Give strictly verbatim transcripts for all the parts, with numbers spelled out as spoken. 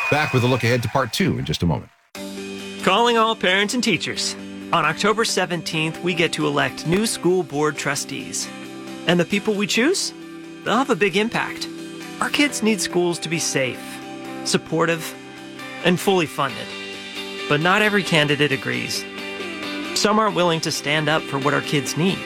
Back with a look ahead to part two in just a moment. Calling all parents and teachers. On October seventeenth, we get to elect new school board trustees. And the people we choose? They'll have a big impact. Our kids need schools to be safe, supportive, and fully funded. But not every candidate agrees. Some aren't willing to stand up for what our kids need.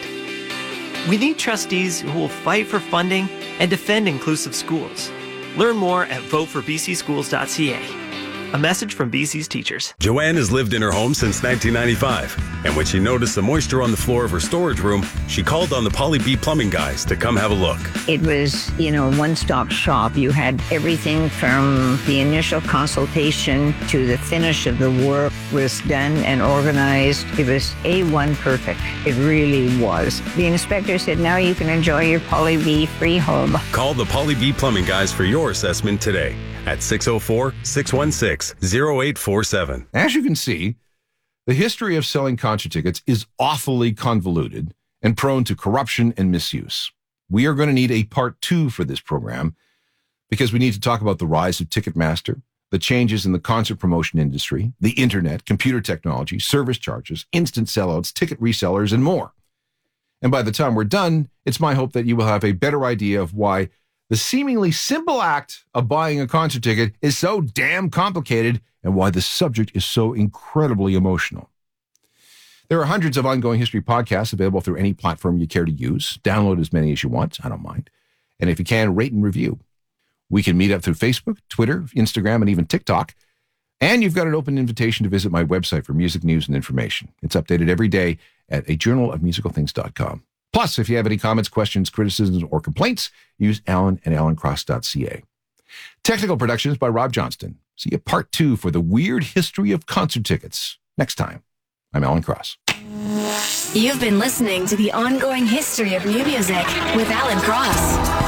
We need trustees who will fight for funding and defend inclusive schools. Learn more at vote for b c schools dot c a. A message from B C's teachers. Joanne has lived in her home since nineteen ninety-five. And when she noticed the moisture on the floor of her storage room, she called on the Polly B plumbing guys to come have a look. It was, you know, one-stop shop. You had everything from the initial consultation to the finish of the work was done and organized. It was A one perfect. It really was. The inspector said, now you can enjoy your Polly B free home. Call the Polly B plumbing guys for your assessment today at six oh four, six one six, oh eight four seven. As you can see, the history of selling concert tickets is awfully convoluted and prone to corruption and misuse. We are going to need a part two for this program because we need to talk about the rise of Ticketmaster, the changes in the concert promotion industry, the internet, computer technology, service charges, instant sellouts, ticket resellers, and more. And by the time we're done, it's my hope that you will have a better idea of why the seemingly simple act of buying a concert ticket is so damn complicated and why the subject is so incredibly emotional. There are hundreds of ongoing history podcasts available through any platform you care to use. Download as many as you want. I don't mind. And if you can, rate and review. We can meet up through Facebook, Twitter, Instagram, and even TikTok. And you've got an open invitation to visit my website for music news and information. It's updated every day at a journal of musical things dot com. Plus, if you have any comments, questions, criticisms, or complaints, use alan at alan cross dot c a. Technical productions by Rob Johnston. See you part two for the weird history of concert tickets next time. I'm Alan Cross. You've been listening to the ongoing history of new music with Alan Cross.